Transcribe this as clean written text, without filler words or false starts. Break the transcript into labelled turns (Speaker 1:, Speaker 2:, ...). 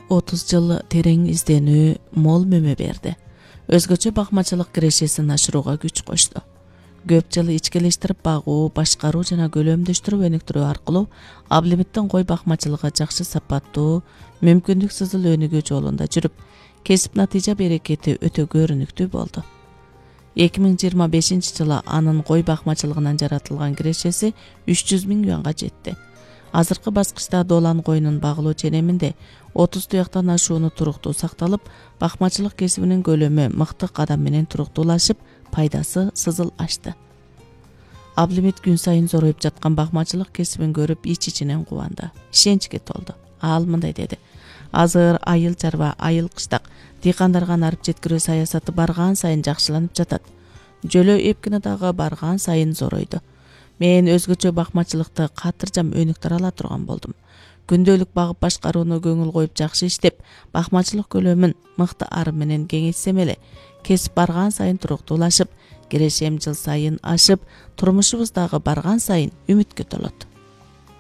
Speaker 1: 30 жыл терең изденүү мол мөмө берди. Өзгөчө бакмачылык кирешесин ашырууга күч кошту. Көп жыл ичкилештирип багуу, башкаруу жана көлөмдөштүрүп өнүктүрүү аркылуу Аблимиттин кой бакмачылыгы жакшы сапаттуу, мүмкүндүксүз өнүгүү жолунда жүрүп, кесип натыйжа берекети өтө көрүнүктүү болду. 2025 жылы анын кой бакмачылыгынан жаратылган кирешеси 300 000 юанга жетти. Азыркы баскычта долан коюнун багылуу ченеминде 30 туяктан ашууну туруктуу сакталып, бакмачылык кесибинин көлөмү мыкты кадам менен туруктуулашып, пайдасы сызыл ашты. Аблимит күн сайын зороюп жаткан бакмачылык кесибин көрүп ич-ичинен кубанды, ишеничке толду. Ал мындай деди: азыр айыл чарба, айыл кыштак дыйкандарга арып жеткирүү саясаты барган сайын жакшыланып жатат. Жөлөө эпкини дагы барган сайын зоройду. Мен өзгөчө бакмачылыкты катыржам өнүктүрө ала турган болдум. Күндөлүк багып башкарууну көңүл коюп жакшы иштеп, бакмачылык көлөмүн мыкты арым менен кеңейтсем эле, кесип барган сайын туруктуулашып, кирешем жыл сайын ашып, турмушубуз дагы барган сайын үмүткө толот.